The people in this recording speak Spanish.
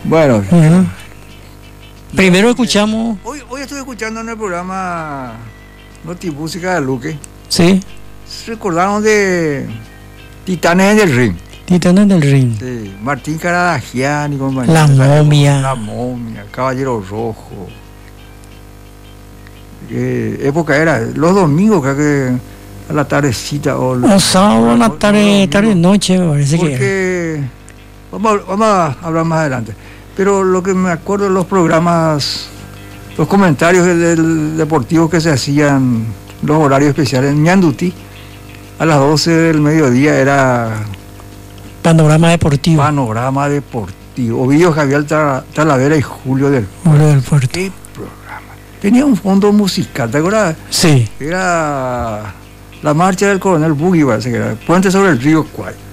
Bueno, Primero escuchamos. hoy estuve escuchando en el programa Notimúsica de Luque. Sí, Recordaron de Titanes del Ring. Titanes del Ring. Sí, Martín Caradagian y compañía. La Momia. La Momia, Caballero Rojo. Época era, los domingos, creo que a la tardecita o O sábado a la tarde, noche, me parece que era. porque vamos a hablar más adelante. Pero lo que me acuerdo de los programas, los comentarios del deportivo que se hacían, los horarios especiales en Ñandutí, a las 12 del mediodía era Panorama deportivo. Panorama Deportivo. Ovidio Javier Talavera y Julio del Julio del Puerto. ¿Qué programa? Tenía un fondo musical, ¿te acuerdas? Sí. Era la marcha del coronel Buggy, parece que era, Puente sobre el río Cuay.